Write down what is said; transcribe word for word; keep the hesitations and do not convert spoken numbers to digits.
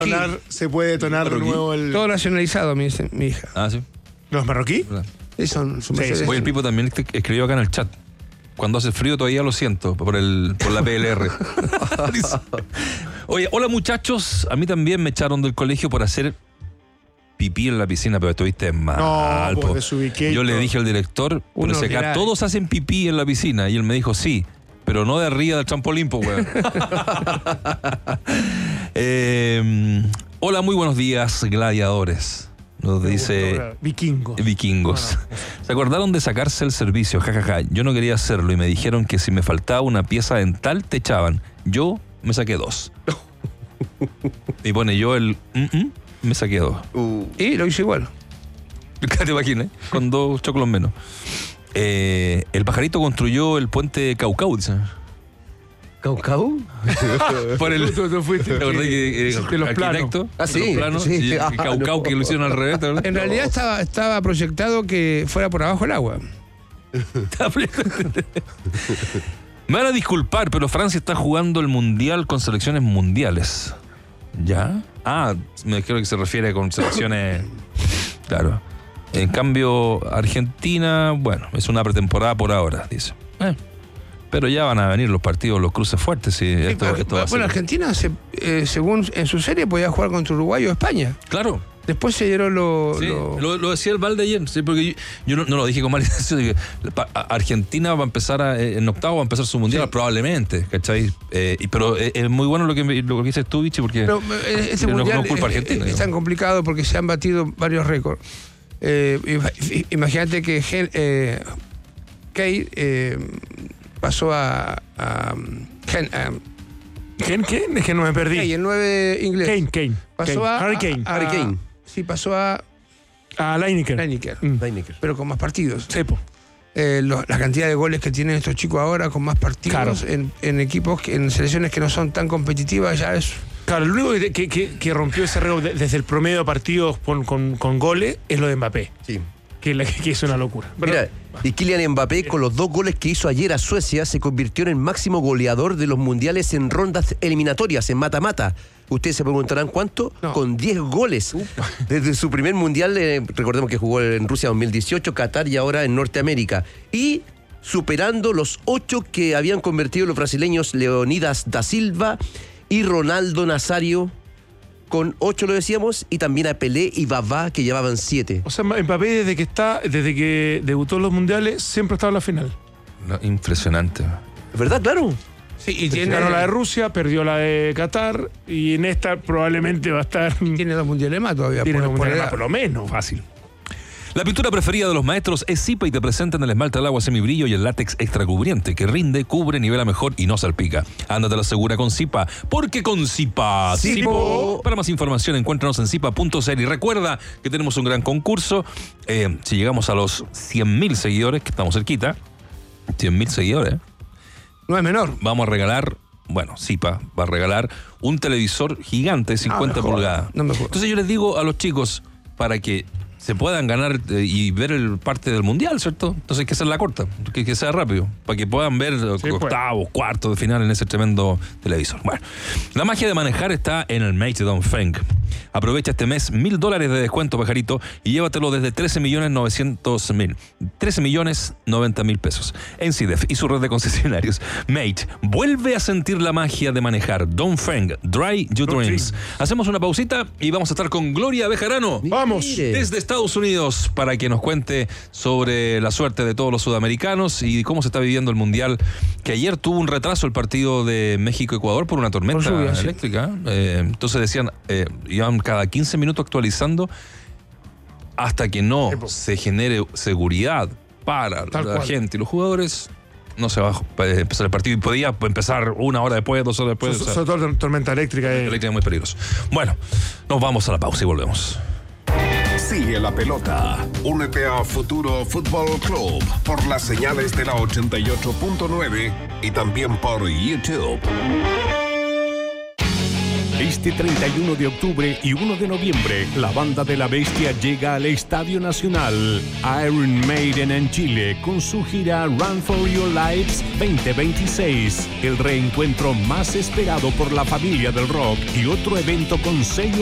detonar, se puede detonar de nuevo el... Todo nacionalizado, me dice mi hija. Ah, sí. ¿Los marroquí? Sí, son, son Sí, Mercedes. Oye, el Pipo también escribió acá en el chat. Cuando hace frío todavía lo siento por el por la P L R. Oye, hola muchachos. A mí también me echaron del colegio por hacer pipí en la piscina, pero estuviste mal. No, pues po. desubiqué. Yo le dije al director, pero Uno si que acá era- todos hacen pipí en la piscina. Y él me dijo, sí, pero no de arriba del trampolín, po, weón. eh, hola, muy buenos días, gladiadores. Nos dice... Vikingo. Vikingos. ¿Se acordaron de sacarse el servicio? Ja, ja, ja. Yo no quería hacerlo y me dijeron que si me faltaba una pieza dental te echaban. Yo me saqué dos. Y pone yo el mm, mm, me saqué dos. Uh, Y lo hice igual. ¿Te imaginas? Con dos choclos menos. Eh, el pajarito construyó el puente Caucau, dice. ¿Caucau? Por el... Tú, tú fuiste. ¿Te acordás que, eh, Hiciste los arquitecto? Ah, sí, Los planos, sí. y el Ah, Caucau no. que lo hicieron al revés, ¿te acordás? En realidad estaba, estaba proyectado que fuera por abajo el agua. Me van a disculpar, pero Francia está jugando el mundial con selecciones mundiales. ¿Ya? Ah, me creo que se refiere con selecciones. Claro. En cambio, Argentina, bueno, es una pretemporada por ahora, dice. Eh, pero ya van a venir los partidos, los cruces fuertes. Y esto, Sí, esto va a bueno, ser- Argentina, se, eh, según en su serie, podía jugar contra Uruguay o España. Claro. Después se dieron los... Sí, los- lo, lo decía el Valde ayer, sí, porque yo, yo no, no lo dije con mala intención, dije, pa- a- Argentina va a empezar a, eh, en octavo va a empezar su mundial, Sí. probablemente, ¿cachai? Eh, y- pero es, es muy bueno lo que, me- lo que dices tú, Vichy, porque Pero eh, este no- no mundial culpa es, argentina, es- es tan complicado porque se han batido varios récords. Eh, ima- Imagínate que Gen- eh, Kane eh, pasó a... a, Gen- a ¿Quién? ¿Quién? Es que no me perdí. Kane, el nueve inglés. Kane, Kane. Pasó Kane. a... Harry Kane. a- Harry Kane. Sí, pasó a A Lineker. Lineker, Mm. Lineker. pero con más partidos. Sepo. Eh, lo- la cantidad de goles que tienen estos chicos ahora con más partidos Claro. en, en equipos, que- en selecciones que no son tan competitivas, ya es... Claro, lo único que, que, que- que rompió ese récord de- desde el promedio de partidos con, con, con goles es lo de Mbappé, Sí. que, la- que es una locura. Pero- Mira, y Kylian Mbappé, con los dos goles que hizo ayer a Suecia, se convirtió en el máximo goleador de los mundiales en rondas eliminatorias, en mata-mata. Ustedes se preguntarán cuánto, No. con diez goles. Desde su primer mundial, eh, recordemos que jugó en Rusia dos mil dieciocho, Qatar y ahora en Norteamérica. Y superando los ocho que habían convertido los brasileños Leonidas da Silva y Ronaldo Nazario, con ocho lo decíamos, y también a Pelé y Babá, que llevaban siete. O sea, Mbappé desde que está, desde que debutó en los mundiales, siempre ha estado en la final. no, impresionante. ¿Verdad? Claro. Sí, y tiene, Ganó la de Rusia, perdió la de Qatar, y en esta probablemente va a estar. tiene dos mundiales más todavía. Tiene por- dos por mundiales edad. más, por lo menos. Fácil. La pintura preferida de los maestros es Zipa y te presentan el esmalte al agua semibrillo y el látex extra cubriente que rinde, cubre, nivela mejor y no salpica. Ándate a la segura con Zipa, porque con Zipa. Zipo. Para más información encuéntranos en zipa punto c l y recuerda que tenemos un gran concurso. Eh, si llegamos a los cien mil seguidores, que estamos cerquita, cien mil seguidores, No es menor. vamos a regalar, bueno, Zipa va a regalar un televisor gigante de cincuenta me jodas, pulgadas. no me jodas. Entonces yo les digo a los chicos, para que se puedan ganar eh, y ver el parte del mundial, ¿cierto? Entonces hay que hacer la corta, que, que sea rápido, para que puedan ver Sí, octavos, cuartos de final en ese tremendo televisor. Bueno, la magia de manejar está en el Mate Dongfeng. Aprovecha este mes mil dólares de descuento, pajarito, y llévatelo desde trece millones novecientos mil. trece millones noventa mil pesos. En C I D E F y su red de concesionarios. Mate, vuelve a sentir la magia de manejar. Dongfeng, Dry Your Dreams. Hacemos una pausita y vamos a estar con Gloria Bejarano. Vamos. Mire. Desde Estados Unidos, para que nos cuente sobre la suerte de todos los sudamericanos y cómo se está viviendo el Mundial, que ayer tuvo un retraso el partido de México-Ecuador por una tormenta Por lluvia, sí. eléctrica. Eh, entonces decían, eh, iban cada quince minutos actualizando hasta que no se genere seguridad para Tal la cual. gente y los jugadores. No se va a empezar el partido y podía empezar una hora después, dos horas después. So- o sea, Sobre todo la tormenta eléctrica. la eh. eléctrica es muy peligroso. Bueno, nos vamos a la pausa y volvemos. Sigue la pelota. Únete a Futuro Fútbol Club por las señales de la ochenta y ocho punto nueve y también por YouTube. Este treinta y uno de octubre y uno de noviembre, la Banda de la Bestia llega al Estadio Nacional. Iron Maiden en Chile con su gira Run for Your Lives veinte veintiséis. El reencuentro más esperado por la familia del rock y otro evento con sello